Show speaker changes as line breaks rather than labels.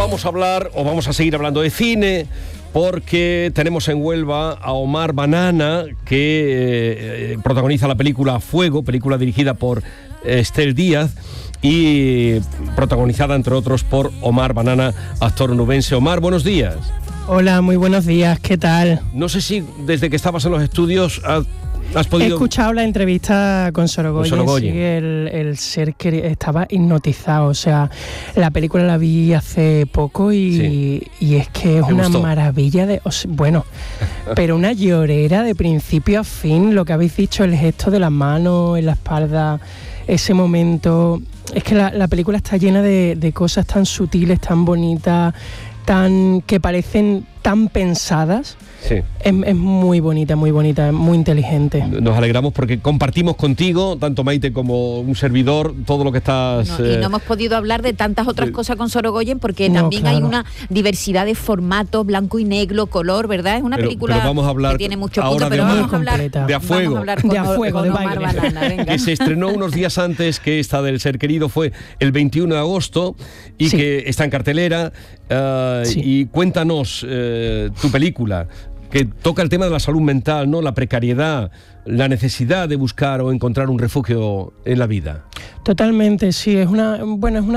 vamos a hablar, o vamos a seguir hablando de cine, porque tenemos en Huelva a Omar Banana, que protagoniza la película Fuego, película dirigida por Estel Díaz y protagonizada, entre otros, por Omar Banana, actor onubense. Omar, buenos días.
Hola, muy buenos días, ¿qué tal?
No sé si desde que estabas en los estudios has podido...
He escuchado la entrevista con Sorogoyen. Sí, el ser que estaba hipnotizado. O sea, la película la vi hace poco y es que es una maravilla de... bueno, pero una llorera de principio a fin. Lo que habéis dicho, el gesto de las manos en la espalda, ese momento... Es que la película está llena de cosas tan sutiles, tan bonitas, que parecen tan pensadas. Sí. Es muy bonita, muy inteligente.
Nos alegramos porque compartimos contigo, tanto Maite como un servidor, todo lo que estás...
y no hemos podido hablar de tantas otras cosas con Sorogoyen porque también hay una diversidad de formatos, blanco y negro, color, ¿verdad? Es una película
vamos a hablar
que tiene mucho punto,
ahora
pero vamos a hablar
de A Fuego.
Vamos a hablar con Omar Banana, venga.
Que se estrenó unos días antes que esta del Ser Querido, fue el 21 de agosto y que está en cartelera. Y cuéntanos tu película, que toca el tema de la salud mental, ¿no? La precariedad, la necesidad de buscar o encontrar un refugio en la vida.
Totalmente, sí, es una